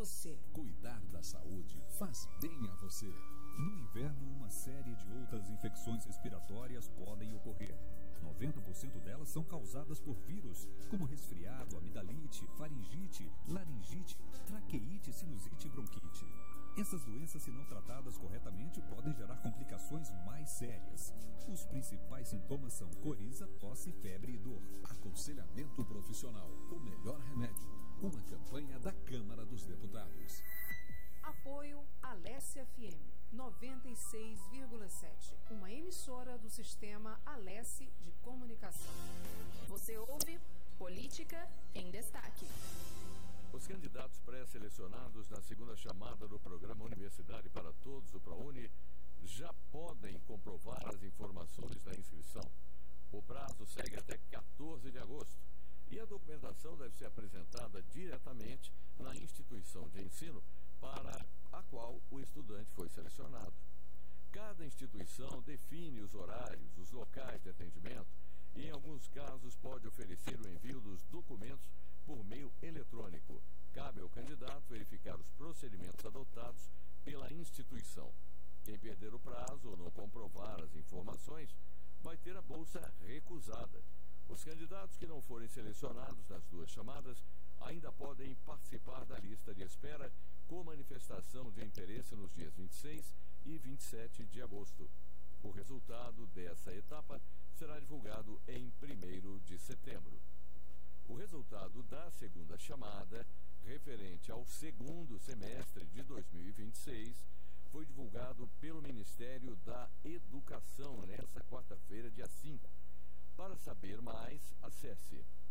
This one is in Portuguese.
você. Cuidar da saúde faz bem a você. No inverno, uma série de outras infecções respiratórias podem ocorrer. 90% delas são causadas por vírus, como resfriado, amidalite, faringite, laringite, traqueite, sinusite e bronquite. Essas doenças, se não tratadas corretamente, podem gerar complicações mais sérias. Os principais sintomas são coriza, tosse, febre e dor. Aconselhamento profissional, o melhor remédio. Uma campanha da Câmara dos Deputados. Apoio Alesse FM 96,7, uma emissora do sistema Alesse de comunicação. Você ouve Política em Destaque. Os candidatos pré-selecionados na segunda chamada do programa Universidade para Todos, o ProUni, já podem comprovar as informações da inscrição. O prazo segue até 14 de agosto e a documentação deve ser apresentada diretamente na instituição de ensino para a qual o estudante foi selecionado. Cada instituição define os horários, os locais de atendimento e, em alguns casos, pode oferecer o envio dos documentos por meio eletrônico. Cabe ao candidato verificar os procedimentos adotados pela instituição. Quem perder o prazo ou não comprovar as informações vai ter a bolsa recusada. Os candidatos que não forem selecionados nas duas chamadas ainda podem participar da lista de espera com manifestação de interesse nos dias 26 e 27 de agosto. O resultado dessa etapa será divulgado em 1º de setembro. O resultado da segunda chamada, referente ao segundo semestre de 2026, foi divulgado pelo Ministério da Educação nesta quarta-feira, dia 5. Para saber mais, acesse